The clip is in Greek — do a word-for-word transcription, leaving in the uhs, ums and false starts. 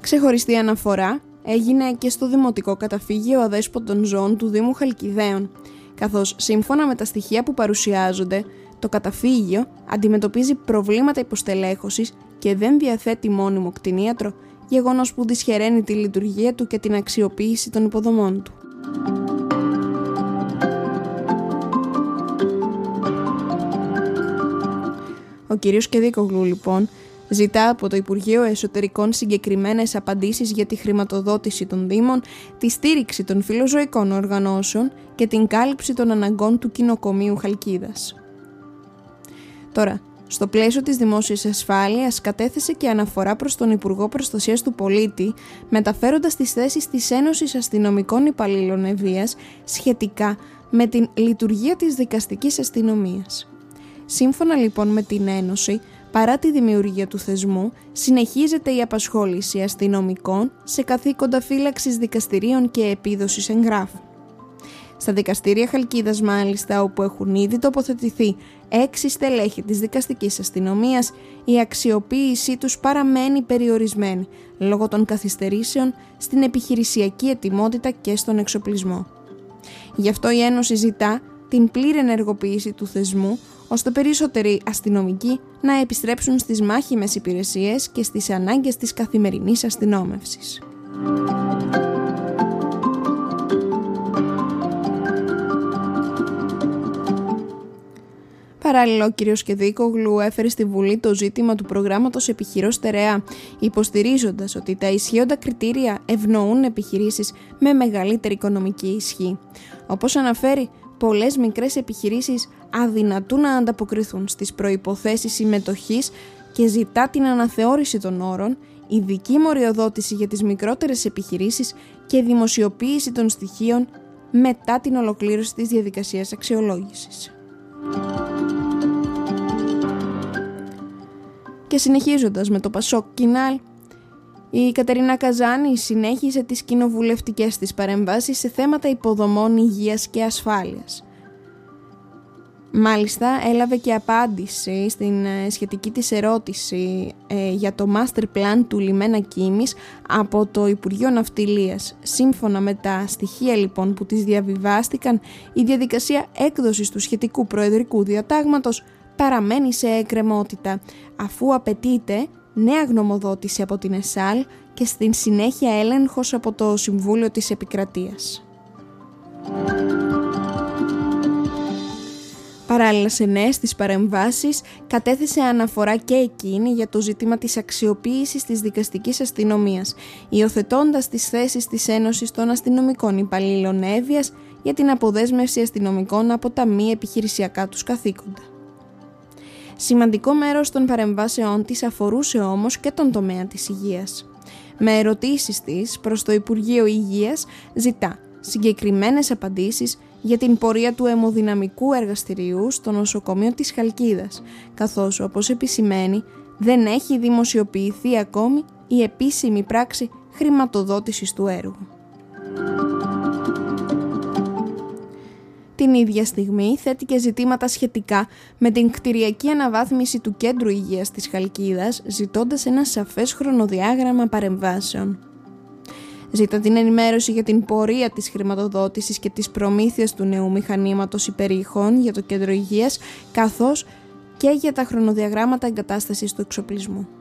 Ξεχωριστή αναφορά έγινε και στο Δημοτικό Καταφύγιο Αδέσποτων Ζώων του Δήμου Χαλκιδαίων, καθώς σύμφωνα με τα στοιχεία που παρουσιάζονται, το καταφύγιο αντιμετωπίζει προβλήματα υποστελέχωσης και δεν διαθέτει μόνιμο κτηνίατρο, γεγονός που δυσχεραίνει τη λειτουργία του και την αξιοποίηση των υποδομών του. Ο κύριος Κεδίκογλου, λοιπόν, ζητά από το Υπουργείο Εσωτερικών συγκεκριμένες απαντήσεις για τη χρηματοδότηση των Δήμων, τη στήριξη των φιλοζωικών οργανώσεων και την κάλυψη των αναγκών του κοινοκομείου Χαλκίδας. Τώρα, στο πλαίσιο της δημόσιας ασφάλειας κατέθεσε και αναφορά προς τον Υπουργό Προστασίας του Πολίτη, μεταφέροντας τις θέσεις της Ένωσης Αστυνομικών Υπαλλήλων Ευβοίας σχετικά με την λειτουργία της δικαστικής αστυνομίας. Σύμφωνα λοιπόν με την Ένωση, παρά τη δημιουργία του θεσμού, συνεχίζεται η απασχόληση αστυνομικών σε καθήκοντα φύλαξης δικαστηρίων και επίδοσης εγγράφων. Στα δικαστήρια Χαλκίδας μάλιστα, όπου έχουν ήδη τοποθετηθεί έξι στελέχη της δικαστικής αστυνομίας, η αξιοποίησή τους παραμένει περιορισμένη λόγω των καθυστερήσεων στην επιχειρησιακή ετοιμότητα και στον εξοπλισμό. Γι' αυτό η Ένωση ζητά την πλήρη ενεργοποίηση του θεσμού, ώστε περισσότεροι αστυνομικοί να επιστρέψουν στις μάχημες υπηρεσίες και στις ανάγκες της καθημερινής αστυνόμευσης. Παράλληλα, ο κ. Κεδίκογλου έφερε στη Βουλή το ζήτημα του προγράμματος Επιχειρώ Στερεά, υποστηρίζοντας ότι τα ισχύοντα κριτήρια ευνοούν επιχειρήσεις με μεγαλύτερη οικονομική ισχύ. Όπως αναφέρει, πολλές μικρές επιχειρήσεις αδυνατούν να ανταποκριθούν στις προϋποθέσεις συμμετοχής και ζητά την αναθεώρηση των όρων, ειδική μοριοδότηση για τις μικρότερες επιχειρήσεις και δημοσιοποίηση των στοιχείων μετά την ολοκλήρωση της διαδικασίας αξιολόγησης. Και συνεχίζοντας με το Πασόκ Κινάλ, η Κατερίνα Καζάνη συνέχισε τις κοινοβουλευτικές της παρεμβάσεις σε θέματα υποδομών υγείας και ασφάλειας. Μάλιστα, έλαβε και απάντηση στην σχετική της ερώτηση ε, για το master plan του λιμένα Κίμης από το Υπουργείο Ναυτιλίας. Σύμφωνα με τα στοιχεία λοιπόν που της διαβιβάστηκαν, η διαδικασία έκδοσης του σχετικού προεδρικού διατάγματος παραμένει σε εκκρεμότητα, αφού απαιτείται νέα γνωμοδότηση από την ΕΣΑΛ και στην συνέχεια έλεγχος από το Συμβούλιο της Επικρατείας. Παράλληλα σε νέες της παρεμβάσεις κατέθεσε αναφορά και εκείνη για το ζήτημα της αξιοποίησης της δικαστικής αστυνομίας, υιοθετώντας τις θέσεις της Ένωσης των Αστυνομικών Υπαλλήλων Εύβοιας για την αποδέσμευση αστυνομικών από τα μη επιχειρησιακά τους καθήκοντα. Σημαντικό μέρος των παρεμβάσεών της αφορούσε όμως και τον τομέα της υγείας. Με ερωτήσεις της προς το Υπουργείο Υγείας ζητά συγκεκριμένες απαντήσεις για την πορεία του αιμοδυναμικού εργαστηρίου στο νοσοκομείο της Χαλκίδας, καθώς, όπως επισημαίνει, δεν έχει δημοσιοποιηθεί ακόμη η επίσημη πράξη χρηματοδότησης του έργου. Την ίδια στιγμή θέτει και ζητήματα σχετικά με την κτηριακή αναβάθμιση του Κέντρου Υγείας της Χαλκίδας, ζητώντας ένα σαφές χρονοδιάγραμμα παρεμβάσεων. Ζητά την ενημέρωση για την πορεία της χρηματοδότησης και της προμήθειας του νέου μηχανήματος υπερηχών για το Κέντρο Υγείας, καθώς και για τα χρονοδιαγράμματα εγκατάστασης του εξοπλισμού.